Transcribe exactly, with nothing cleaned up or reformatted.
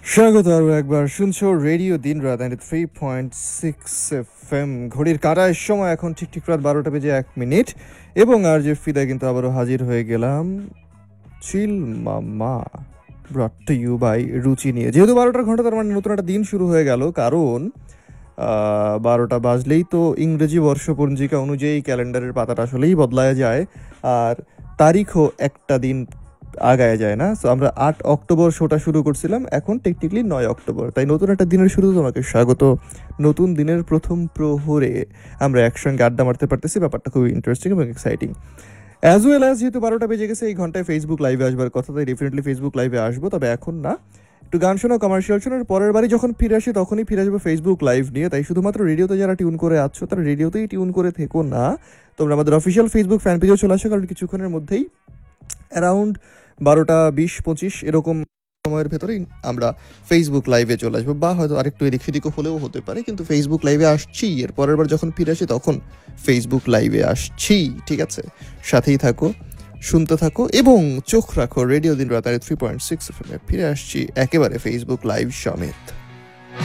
স্বাগত আরও একবার শুনছো রেডিও দিন রাত ninety three point six F M. ঘড়ির কাটায় সময় এখন ঠিক ঠিক রাত বারোটা বেজে এক মিনিট এবং আর যে ফিদা কিন্তু আবারও হাজির হয়ে গেলাম চিল মামা ব্রট টু ইউ বাই রুচি নিয়ে। যেহেতু বারোটার ঘন্টা তার মানে নতুন একটা দিন শুরু হয়ে গেল, কারণ বারোটা বাজলেই তো ইংরেজি বর্ষপঞ্জিকা অনুযায়ী ক্যালেন্ডারের পাতাটা আসলেই বদলায় যায়, আর তারিখও একটা দিন আগায় যায় না। সো আমরা আট অক্টোবর শোটা শুরু করছিলাম, এখন টেকনিক্যালি নয় অক্টোবর, তাই নতুন একটা দিনের শুরু তোমাকে স্বাগত। নতুন দিনের প্রথম প্রহরে আমরা একসঙ্গে আড্ডা মারতে পারতেছি, ব্যাপারটা খুবই ইন্টারেস্টিং এবং এক্সাইটিং। অ্যাজ ওয়েল অ্যাজ যেহেতু বারোটা বেজে গেছে, এই ঘন্টায় ফেসবুক লাইভে আসবার কথা, তাই ডেফিনেটলি ফেসবুক লাইভে আসবো, তবে এখন না। একটু গান শোনো, কমার্শিয়াল শোনার পরের বারই যখন ফিরে আসি তখনই ফিরে আসবো ফেসবুক লাইভ নিয়ে। তাই শুধুমাত্র রেডিওতে যারা টিউন করে আছো তারা রেডিওতেই টিউন করে থেকো না, তোমরা আমাদের অফিসিয়াল ফেসবুক ফ্যান পেজেও চলে আসো, কারণ কিছুক্ষণের মধ্যেই অ্যারাউন্ড বারোটা বিশ পঁচিশ এরকম সময়ের ভেতরেই আমরা ফেসবুক লাইভে চলে আসবো, বা হয়তো আরেকটু এদিক সেদিকও হলেও হতে পারে, কিন্তু ফেসবুক লাইভে আসছি। এর পরের বার যখন ফিরে আসি তখন ফেসবুক লাইভে আসছি, ঠিক আছে? সাথেই থাকো, শুনতে থাকো এবং চোখ রাখো রেডিও দিন রাত three point six F M A. ফিরে আসছি একেবারে ফেসবুক লাইভ সমেত।